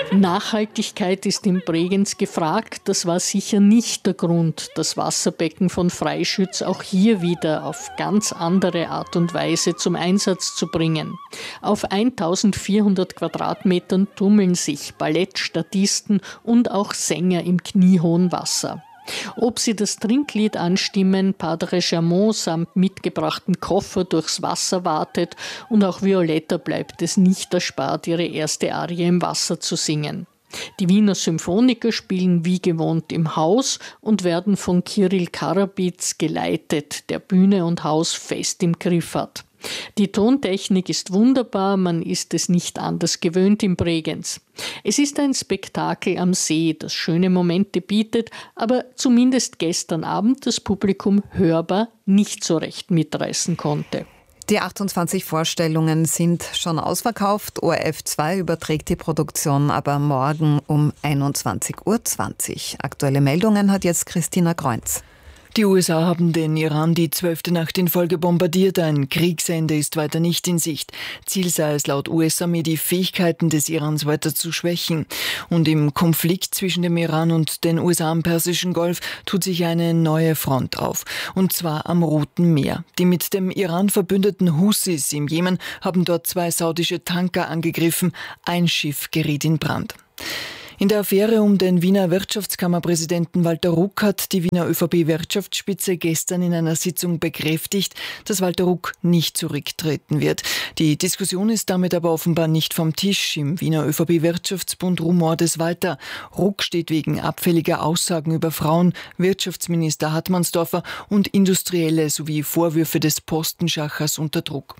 Nachhaltigkeit ist in Bregenz gefragt. Das war sicher nicht der Grund, das Wasserbecken von Freischütz auch hier wieder auf ganz andere Art und Weise zum Einsatz zu bringen. Auf 1400 Quadratmetern tummeln sich Ballett, Statisten und auch Sänger im kniehohen Wasser. Ob sie das Trinklied anstimmen, Padre Jamon samt mitgebrachten Koffer durchs Wasser wartet und auch Violetta bleibt es nicht erspart, ihre erste Arie im Wasser zu singen. Die Wiener Symphoniker spielen wie gewohnt im Haus und werden von Kirill Karabitz geleitet, der Bühne und Haus fest im Griff hat. Die Tontechnik ist wunderbar, man ist es nicht anders gewöhnt in Bregenz. Es ist ein Spektakel am See, das schöne Momente bietet, aber zumindest gestern Abend das Publikum hörbar nicht so recht mitreißen konnte. Die 28 Vorstellungen sind schon ausverkauft. ORF 2 überträgt die Produktion aber morgen um 21:20 Uhr. Aktuelle Meldungen hat jetzt Christina Kreunz. Die USA haben den Iran die 12. Nacht in Folge bombardiert. Ein Kriegsende ist weiter nicht in Sicht. Ziel sei es laut US-Armee, die Fähigkeiten des Irans weiter zu schwächen. Und im Konflikt zwischen dem Iran und den USA am Persischen Golf tut sich eine neue Front auf. Und zwar am Roten Meer. Die mit dem Iran verbündeten Houthis im Jemen haben dort 2 saudische Tanker angegriffen. Ein Schiff geriet in Brand. In der Affäre um den Wiener Wirtschaftskammerpräsidenten Walter Ruck hat die Wiener ÖVP-Wirtschaftsspitze gestern in einer Sitzung bekräftigt, dass Walter Ruck nicht zurücktreten wird. Die Diskussion ist damit aber offenbar nicht vom Tisch. Im Wiener ÖVP-Wirtschaftsbund rumort es weiter. Ruck steht wegen abfälliger Aussagen über Frauen, Wirtschaftsminister Hartmannsdorfer und Industrielle sowie Vorwürfe des Postenschachers unter Druck.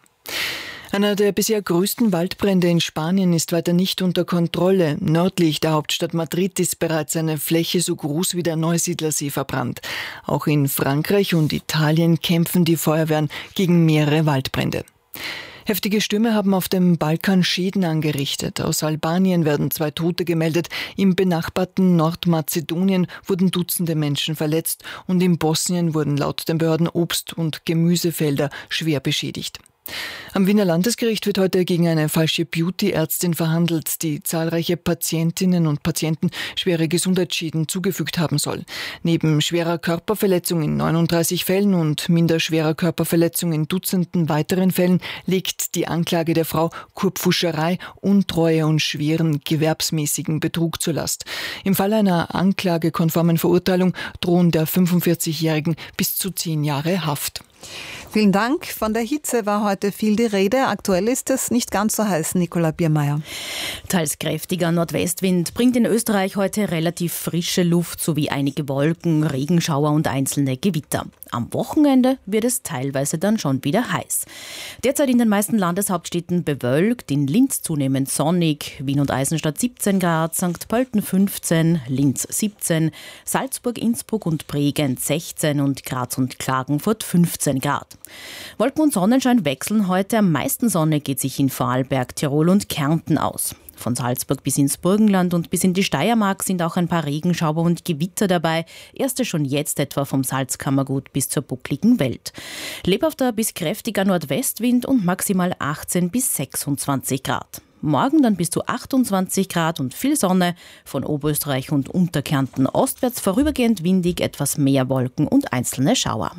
Einer der bisher größten Waldbrände in Spanien ist weiter nicht unter Kontrolle. Nördlich der Hauptstadt Madrid ist bereits eine Fläche so groß wie der Neusiedlersee verbrannt. Auch in Frankreich und Italien kämpfen die Feuerwehren gegen mehrere Waldbrände. Heftige Stürme haben auf dem Balkan Schäden angerichtet. Aus Albanien werden 2 Tote gemeldet. Im benachbarten Nordmazedonien wurden Dutzende Menschen verletzt. Und in Bosnien wurden laut den Behörden Obst- und Gemüsefelder schwer beschädigt. Am Wiener Landesgericht wird heute gegen eine falsche Beauty-Ärztin verhandelt, die zahlreiche Patientinnen und Patienten schwere Gesundheitsschäden zugefügt haben soll. Neben schwerer Körperverletzung in 39 Fällen und minder schwerer Körperverletzung in Dutzenden weiteren Fällen legt die Anklage der Frau Kurpfuscherei, Untreue und schweren gewerbsmäßigen Betrug zur Last. Im Fall einer anklagekonformen Verurteilung drohen der 45-Jährigen bis zu 10 Jahre Haft. Vielen Dank. Von der Hitze war heute viel die Rede. Aktuell ist es nicht ganz so heiß, Nicola Biermeier. Teils kräftiger Nordwestwind bringt in Österreich heute relativ frische Luft sowie einige Wolken, Regenschauer und einzelne Gewitter. Am Wochenende wird es teilweise dann schon wieder heiß. Derzeit in den meisten Landeshauptstädten bewölkt, in Linz zunehmend sonnig, Wien und Eisenstadt 17 Grad, St. Pölten 15, Linz 17, Salzburg, Innsbruck und Bregenz 16 und Graz und Klagenfurt 15 Grad. Wolken und Sonnenschein wechseln heute. Am meisten Sonne geht sich in Vorarlberg, Tirol und Kärnten aus. Von Salzburg bis ins Burgenland und bis in die Steiermark sind auch ein paar Regenschauer und Gewitter dabei. Erste schon jetzt etwa vom Salzkammergut bis zur buckligen Welt. Lebhafter bis kräftiger Nordwestwind und maximal 18 bis 26 Grad. Morgen dann bis zu 28 Grad und viel Sonne. Von Oberösterreich und Unterkärnten ostwärts vorübergehend windig, etwas mehr Wolken und einzelne Schauer.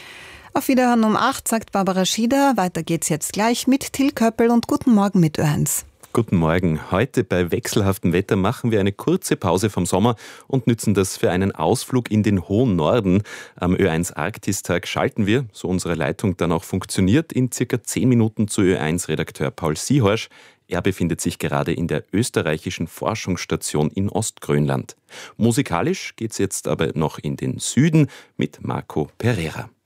Auf Wiederhören um 8, sagt Barbara Schieder. Weiter geht's jetzt gleich mit Till Köppel und Guten Morgen mit Ö1. Guten Morgen. Heute bei wechselhaftem Wetter machen wir eine kurze Pause vom Sommer und nützen das für einen Ausflug in den hohen Norden. Am Ö1 Arktistag schalten wir, so unsere Leitung dann auch funktioniert, in circa 10 Minuten zu Ö1-Redakteur Paul Siehorsch. Er befindet sich gerade in der österreichischen Forschungsstation in Ostgrönland. Musikalisch geht's jetzt aber noch in den Süden mit Marco Pereira.